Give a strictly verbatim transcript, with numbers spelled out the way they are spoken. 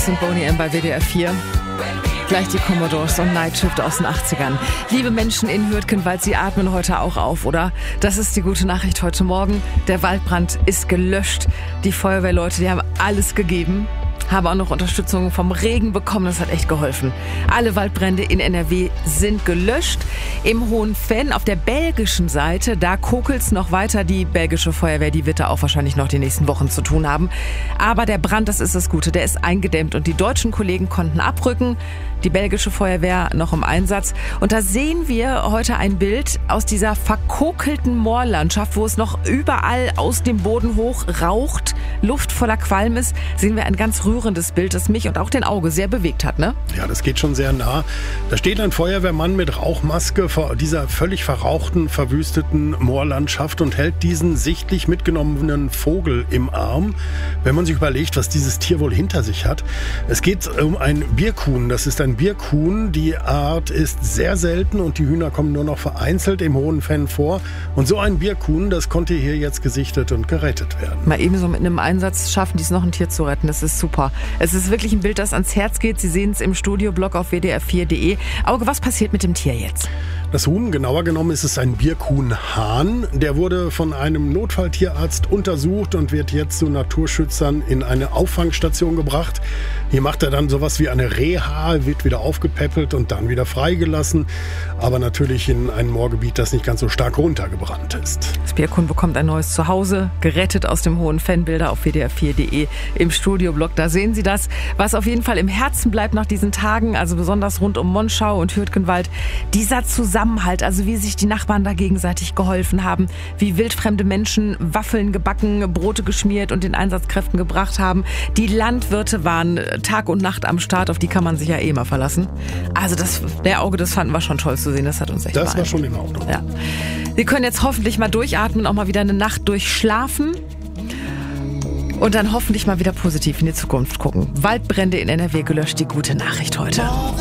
Chris und Boney M bei W D R vier. Gleich die Commodores und Night Shift aus den achtzigern. Liebe Menschen in Hürtgenwald, Sie atmen heute auch auf, oder? Das ist die gute Nachricht heute Morgen. Der Waldbrand ist gelöscht. Die Feuerwehrleute, die haben alles gegeben. Haben auch noch Unterstützung vom Regen bekommen. Das hat echt geholfen. Alle Waldbrände in N R W sind gelöscht. Im Hohenfenn auf der belgischen Seite, da kokelt's noch weiter. Die belgische Feuerwehr, die wird da auch wahrscheinlich noch die nächsten Wochen zu tun haben. Aber der Brand, das ist das Gute, der ist eingedämmt und die deutschen Kollegen konnten abrücken. Die belgische Feuerwehr noch im Einsatz. Und da sehen wir heute ein Bild aus dieser verkokelten Moorlandschaft, wo es noch überall aus dem Boden hoch raucht, Luft voller Qualm ist. Sehen wir ein ganz rührendes Bild, das mich und auch den Auge sehr bewegt hat, ne? Ja, das geht schon sehr nah. Da steht ein Feuerwehrmann mit Rauchmaske vor dieser völlig verrauchten, verwüsteten Moorlandschaft und hält diesen sichtlich mitgenommenen Vogel im Arm. Wenn man sich überlegt, was dieses Tier wohl hinter sich hat. Es geht um ein Birkhuhn. Das ist ein Birkhuhn. Die Art ist sehr selten und die Hühner kommen nur noch vereinzelt im Hohenfenn vor. Und so ein Birkhuhn, das konnte hier jetzt gesichtet und gerettet werden. Mal ebenso mit einem Einsatz schaffen die es noch, ein Tier zu retten. Das ist super. Es ist wirklich ein Bild, das ans Herz geht. Sie sehen es im Studioblog auf w d r vier punkt d e. Auge, was passiert mit dem Tier jetzt? Das Huhn, genauer genommen ist es ein Birkhuhn-Hahn. Der wurde von einem Notfalltierarzt untersucht und wird jetzt zu Naturschützern in eine Auffangstation gebracht. Hier macht er dann sowas wie eine Reha, wird wieder aufgepäppelt und dann wieder freigelassen. Aber natürlich in einem Moorgebiet, das nicht ganz so stark runtergebrannt ist. Das Birkhuhn bekommt ein neues Zuhause, gerettet aus dem Hohenfenn. Bilder auf w d r vier punkt d e im Studioblog. Da sehen Sie das, was auf jeden Fall im Herzen bleibt nach diesen Tagen, also besonders rund um Monschau und Hürtgenwald. Dieser Zusammenhalt, also wie sich die Nachbarn da gegenseitig geholfen haben, wie wildfremde Menschen Waffeln gebacken, Brote geschmiert und den Einsatzkräften gebracht haben. Die Landwirte waren Tag und Nacht am Start, auf die kann man sich ja eh mal verlassen. Also das, der Auge, das fanden wir schon toll zu sehen, das hat uns echt Das war schon in Ordnung. Ja. Sie können jetzt hoffentlich mal durchatmen, auch mal wieder eine Nacht durchschlafen. Und dann hoffentlich mal wieder positiv in die Zukunft gucken. Waldbrände in N R W gelöscht, die gute Nachricht heute.